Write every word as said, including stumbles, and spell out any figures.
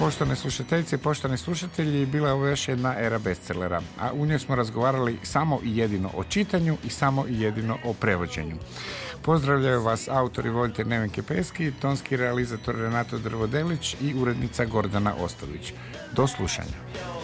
Poštovane slušateljice i poštovani slušatelji, bila je ovo još jedna era bestsellera, a u njoj smo razgovarali samo i jedino o čitanju i samo i jedino o prevođenju. Pozdravljaju vas autor i voditelj Nevenke Peski, tonski realizator Renato Drvodelić i urednica Gordana Ostović. Do slušanja.